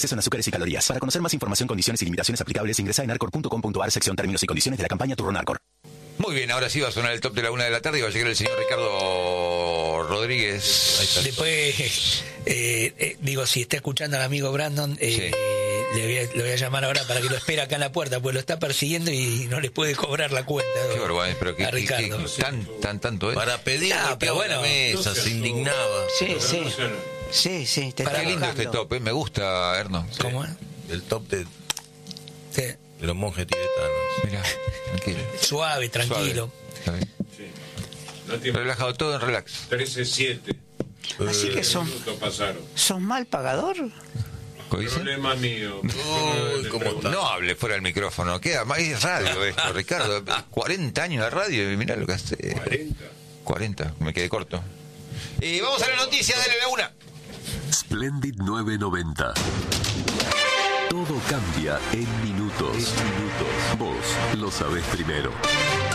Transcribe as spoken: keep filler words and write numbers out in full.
exceso en azúcares y calorías. Para conocer más información, condiciones y limitaciones aplicables, ingresa en arcor punto com punto ar, sección términos y condiciones de la campaña Turrón Arcor. Muy bien, ahora sí va a sonar el top de la una de la tarde y va a llegar el señor Ricardo Rodríguez. Después, eh, eh, digo, si está escuchando al amigo Brandon, eh, sí. le, voy a, le voy a llamar ahora para que lo espere acá en la puerta, pues lo está persiguiendo y no le puede cobrar la cuenta. Qué vergüenza, pero que, a Ricardo. que, que, tan, tan, tanto, ¿eh? Para pedir, ah, pero bueno, la mesa, se indignaba. Sí, sí. Sí, sí, te Para está qué lindo buscando. este top, ¿eh? Me gusta, Erno. Sí. ¿Cómo es? El top de, Sí. de los monjes tibetanos. Mirá, tranquilo. Suave, tranquilo. Suave. Está bien. Sí. No tiene... Relajado, todo en relax. trece siete. Así que son, Minutos pasaron. ¿sos mal pagador? ¿Cómo dice? Problema mío. Uy, ¿cómo está? No hable fuera del micrófono, queda más es radio esto, Ricardo. cuarenta años de radio y mirá lo que hace. cuarenta. cuarenta, me quedé corto. Y vamos a la noticia de la una. Splendid nueve noventa. Todo cambia en minutos. En minutos. Vos lo sabés primero.